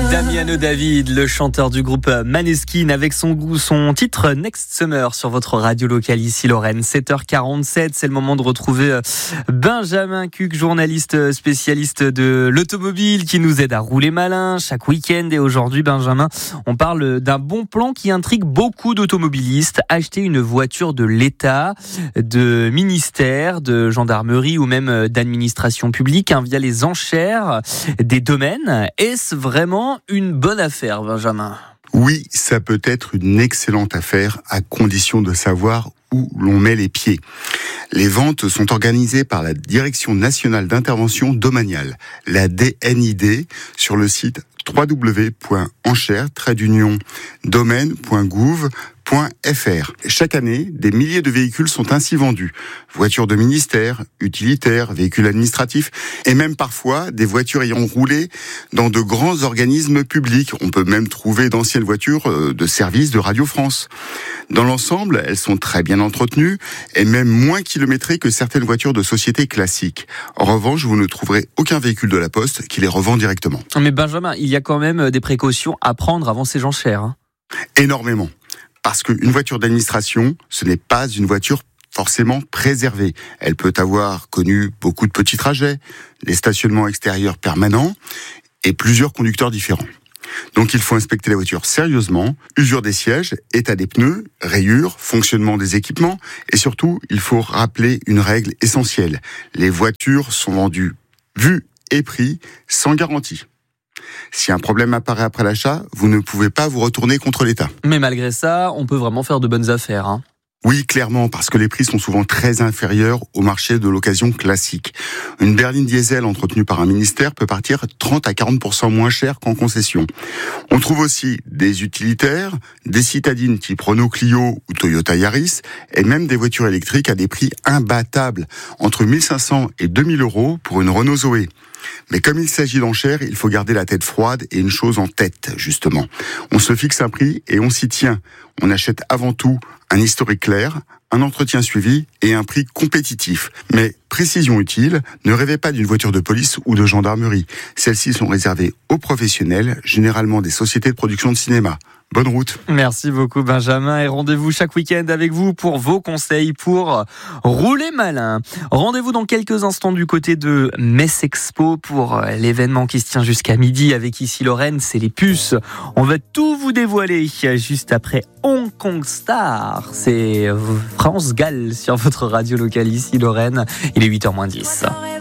Damiano David, le chanteur du groupe Maneskin, avec son titre Next Summer sur votre radio locale ici Lorraine. 7h47, c'est le moment de retrouver Benjamin Cuc, journaliste spécialiste de l'automobile qui nous aide à rouler malin chaque week-end. Et aujourd'hui, Benjamin, on parle d'un bon plan qui intrigue beaucoup d'automobilistes. Acheter une voiture de l'État, de ministère, de gendarmerie ou même d'administration publique via les enchères des domaines. Est-ce vraiment une bonne affaire, Benjamin ? Oui, ça peut être une excellente affaire à condition de savoir où l'on met les pieds. Les ventes sont organisées par la Direction nationale d'intervention domaniale, la DNID, sur le site www.enchères-domaine.gouv.fr. Chaque année, des milliers de véhicules sont ainsi vendus. Voitures de ministère, utilitaires, véhicules administratifs et même parfois des voitures ayant roulé dans de grands organismes publics. On peut même trouver d'anciennes voitures de service de Radio France. Dans l'ensemble, elles sont très bien entretenues et même moins kilométrées que certaines voitures de sociétés classiques. En revanche, vous ne trouverez aucun véhicule de la Poste qui les revend directement. Mais Benjamin, il y a quand même des précautions à prendre avant ces enchères. Énormément. Parce qu'une voiture d'administration, ce n'est pas une voiture forcément préservée. Elle peut avoir connu beaucoup de petits trajets, des stationnements extérieurs permanents et plusieurs conducteurs différents. Donc il faut inspecter la voiture sérieusement, usure des sièges, état des pneus, rayures, fonctionnement des équipements et surtout, il faut rappeler une règle essentielle. Les voitures sont vendues vues et prix sans garantie. Si un problème apparaît après l'achat, vous ne pouvez pas vous retourner contre l'État. Mais malgré ça, on peut vraiment faire de bonnes affaires. Oui, clairement, parce que les prix sont souvent très inférieurs au marché de l'occasion classique. Une berline diesel entretenue par un ministère peut partir 30 à 40% moins cher qu'en concession. On trouve aussi des utilitaires, des citadines type Renault Clio ou Toyota Yaris, et même des voitures électriques à des prix imbattables, entre 1500 et 2000 euros pour une Renault Zoé. Mais comme il s'agit d'enchères, il faut garder la tête froide et une chose en tête, justement. On se fixe un prix et on s'y tient. On achète avant tout un historique clair, un entretien suivi et un prix compétitif. Mais précision utile, ne rêvez pas d'une voiture de police ou de gendarmerie. Celles-ci sont réservées aux professionnels, généralement des sociétés de production de cinéma. Bonne route. Merci beaucoup Benjamin et rendez-vous chaque week-end avec vous pour vos conseils pour rouler malin. Rendez-vous dans quelques instants du côté de Metz Expo pour l'événement qui se tient jusqu'à midi avec ici Lorraine, c'est les puces. On va tout vous dévoiler juste après Hong Kong Star. C'est France Gall sur votre radio locale ici Lorraine. Il est 8h moins 10.